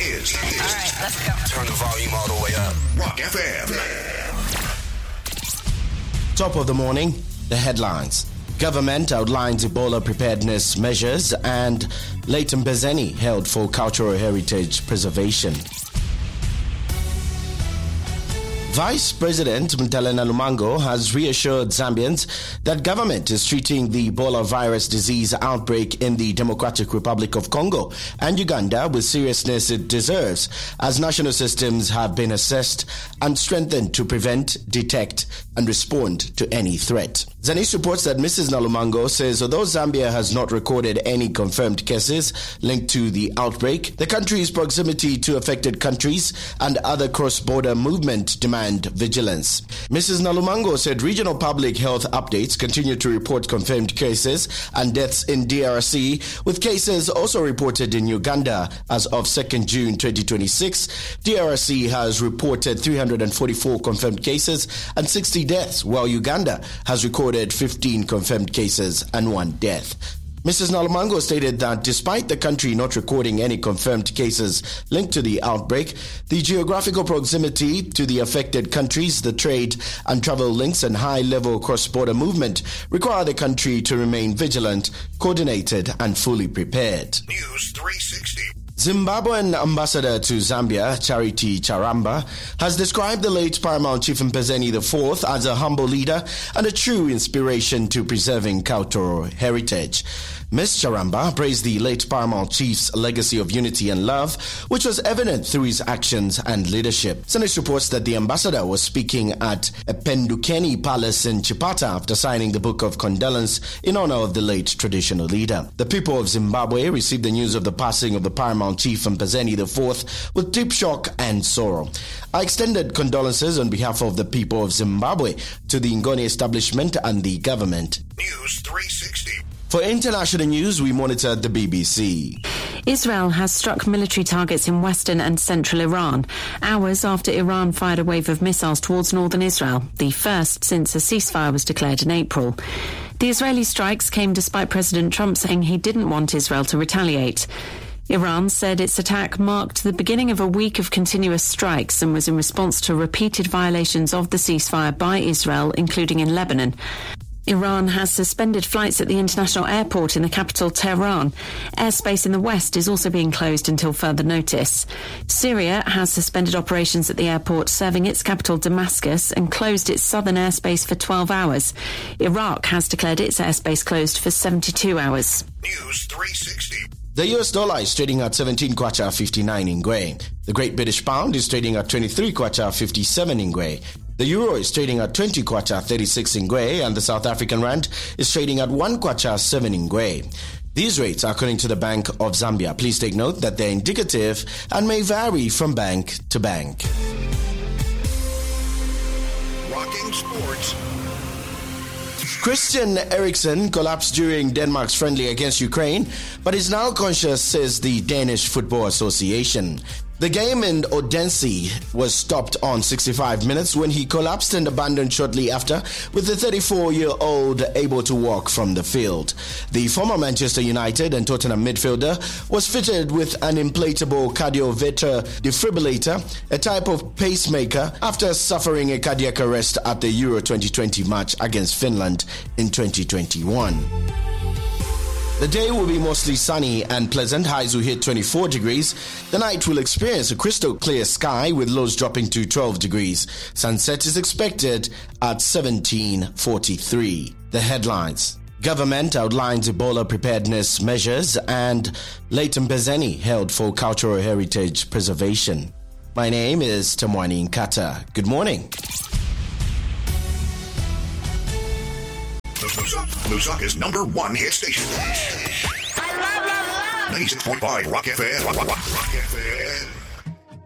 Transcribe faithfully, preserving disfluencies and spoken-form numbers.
is. All right, let's go. Turn the volume all the way up. Rock F M. Top of the morning, the headlines. Government outlines Ebola preparedness measures, and Leighton Bezeni held for cultural heritage preservation. Vice President Mtalena Lumango has reassured Zambians that government is treating the Ebola virus disease outbreak in the Democratic Republic of Congo and Uganda with seriousness it deserves, as national systems have been assessed and strengthened to prevent, detect, and respond to any threat. Zanis reports that Missus Nalumango says although Zambia has not recorded any confirmed cases linked to the outbreak, the country's proximity to affected countries and other cross-border movement demand vigilance. Missus Nalumango said regional public health updates continue to report confirmed cases and deaths in D R C, with cases also reported in Uganda. As of second June twenty twenty-six, D R C has reported three hundred forty-four confirmed cases and sixty deaths, while Uganda has recorded fifteen confirmed cases and one death. Missus Nalumango stated that despite the country not recording any confirmed cases linked to the outbreak, the geographical proximity to the affected countries, the trade and travel links, and high-level cross-border movement require the country to remain vigilant, coordinated, and fully prepared. News three sixty. Zimbabwean ambassador to Zambia, Charity Charamba, has described the late Paramount Chief Mpezeni the fourth as a humble leader and a true inspiration to preserving cultural heritage. Miz Charamba praised the late Paramount Chief's legacy of unity and love, which was evident through his actions and leadership. Senate reports that the ambassador was speaking at Pendukeni Palace in Chipata after signing the Book of Condolence in honor of the late traditional leader. The people of Zimbabwe received the news of the passing of the Paramount Chief Mpezeni the fourth with deep shock and sorrow. I extended condolences on behalf of the people of Zimbabwe to the Ngoni establishment and the government. News three sixty. For international news, we monitor the B B C. Israel has struck military targets in western and central Iran, hours after Iran fired a wave of missiles towards northern Israel, the first since a ceasefire was declared in April. The Israeli strikes came despite President Trump saying he didn't want Israel to retaliate. Iran said its attack marked the beginning of a week of continuous strikes and was in response to repeated violations of the ceasefire by Israel, including in Lebanon. Iran has suspended flights at the international airport in the capital, Tehran. Airspace in the west is also being closed until further notice. Syria has suspended operations at the airport serving its capital, Damascus, and closed its southern airspace for twelve hours. Iraq has declared its airspace closed for seventy-two hours. News three sixty. The U S dollar is trading at seventeen kwacha fifty-nine Ingwe. The Great British Pound is trading at twenty-three kwacha fifty-seven Ingwe. The euro is trading at twenty kwacha thirty-six Ingwe, and the South African rand is trading at one kwacha seven Ingwe. These rates are according to the Bank of Zambia. Please take note that they're indicative and may vary from bank to bank. Rocking sports. Christian Eriksen collapsed during Denmark's friendly against Ukraine, but is now conscious, says the Danish Football Association. The game in Odense was stopped on sixty-five minutes when he collapsed and abandoned shortly after, with the thirty-four-year-old able to walk from the field. The former Manchester United and Tottenham midfielder was fitted with an inflatable cardioverter defibrillator, a type of pacemaker, after suffering a cardiac arrest at the Euro twenty twenty match against Finland in twenty twenty-one. The day will be mostly sunny and pleasant. Highs will hit twenty-four degrees. The night will experience a crystal clear sky with lows dropping to twelve degrees. Sunset is expected at seventeen forty-three. The headlines. Government outlines Ebola preparedness measures, and Leighton Bezeni held for cultural heritage preservation. My name is Tamwani Nkata. Good morning. Lusaka's number one hit station. I love, love, love. ninety-six point five Rock F M. Rock, Rock, Rock F M.